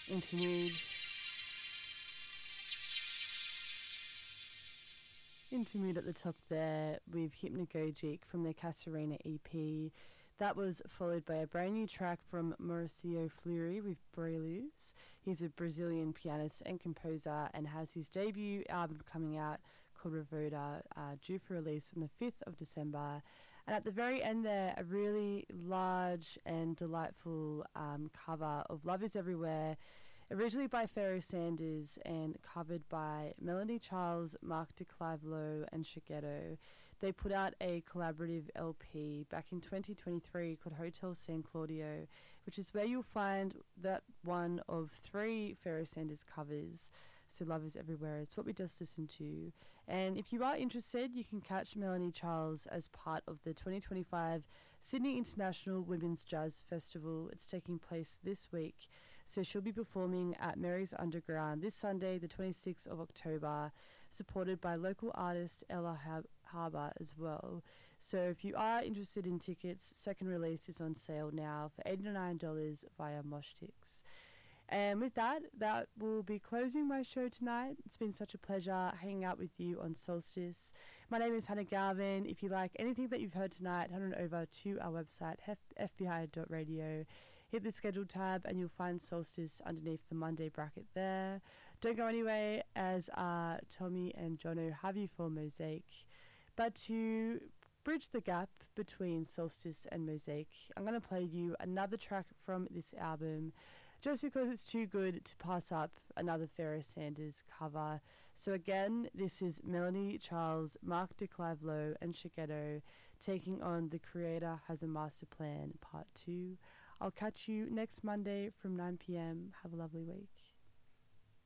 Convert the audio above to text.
Interlude. Interlude at the top there with Hypnagogic from their Casarena EP. That was followed by a brand new track from Mauricio Fleury with Brelus. He's a Brazilian pianist and composer and has his debut album coming out called Revoda, due for release on the 5th of December. And at the very end there, a really large and delightful cover of Love Is Everywhere, originally by Pharoah Sanders and covered by Melanie Charles, Mark de Clive Lowe and Shigeto. They put out a collaborative LP back in 2023 called Hotel San Claudio, which is where you'll find that one of 3 Pharoah Sanders covers. So Love Is Everywhere is what we just listened to. And if you are interested, you can catch Melanie Charles as part of the 2025 Sydney International Women's Jazz Festival. It's taking place this week. So she'll be performing at Mary's Underground this Sunday, the 26th of October, supported by local artist Ella Harbour as well. So if you are interested in tickets, second release is on sale now for $89 via Moshtix. And with that will be closing my show tonight. It's been such a pleasure hanging out with you on Solstice. My name is Hannah Galvin. If you like anything that you've heard tonight, head on over to our website, fbi.radio. Hit the schedule tab and you'll find Solstice underneath the Monday bracket there. Don't go anywhere, as Tommy and Jono have you for Mosaic. But to bridge the gap between Solstice and Mosaic, I'm going to play you another track from this album, just because it's too good to pass up another Pharoah Sanders cover. So again, this is Melanie Charles, Mark de Clive Lowe and Shigeto taking on The Creator Has a Master Plan Part 2. I'll catch you next Monday from 9 p.m. Have a lovely week.